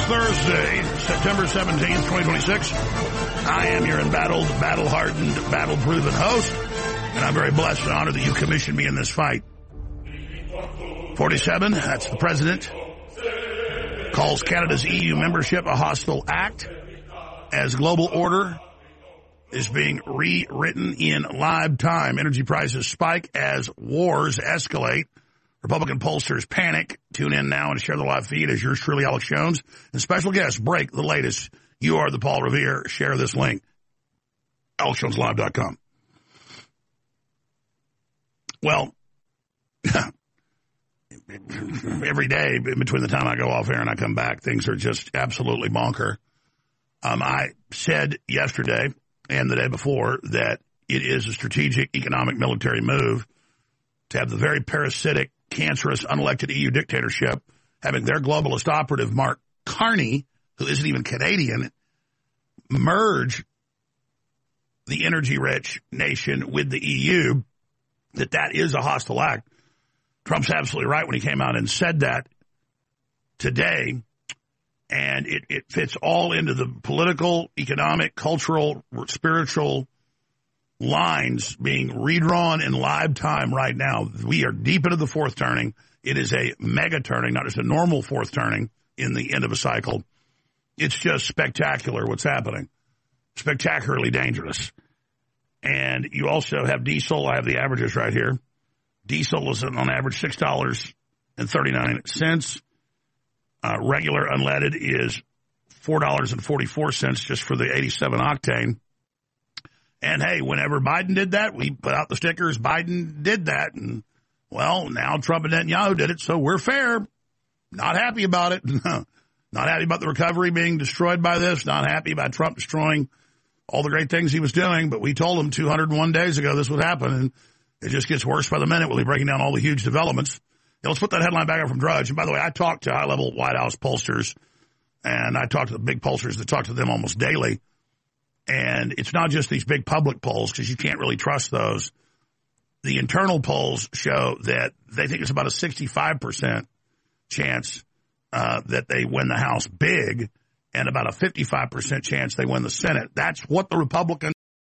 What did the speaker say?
Thursday, September 17th, 2026. I am your embattled, battle-hardened, battle-proven host, and I'm very blessed and honored that you commissioned me in this fight. 47, that's the president, calls Canada's EU membership a hostile act as global order is being rewritten in live time. Energy prices spike as wars escalate. Republican pollsters panic. Tune in now and share the live feed as yours truly, Alex Jones. And special guests break the latest. You are the Paul Revere. Share this link. AlexJonesLive.com. Well, every day between the time I go off air and I come back, things are just absolutely bonker. I said yesterday and the day before that it is a strategic economic military move to have the very parasitic, cancerous, unelected EU dictatorship having their globalist operative, Mark Carney, who isn't even Canadian, merge the energy-rich nation with the EU, that is a hostile act. Trump's absolutely right when he came out and said that today, and it fits all into the political, economic, cultural, spiritual lines being redrawn in live time right now. We are deep into the fourth turning. It is a mega turning, not just a normal fourth turning in the end of a cycle. It's just spectacular what's happening. Spectacularly dangerous. And you also have diesel. I have the averages right here. Diesel is on average $6.39. Regular unleaded is $4.44 just for the 87 octane. And, hey, whenever Biden did that, we put out the stickers, Biden did that. And, well, now Trump and Netanyahu did it, so we're fair. Not happy about it. Not happy about the recovery being destroyed by this. Not happy about Trump destroying all the great things he was doing. But we told him 201 days ago this would happen, and it just gets worse by the minute. We'll be breaking down all the huge developments. Now, let's put that headline back up from Drudge. And, by the way, I talked to high-level White House pollsters, and I talked to the big pollsters that talk to them almost daily. And it's not just these big public polls, because you can't really trust those. The internal polls show that they think it's about a 65% chance that they win the House big and about a 55% chance they win the Senate. That's what the Republicans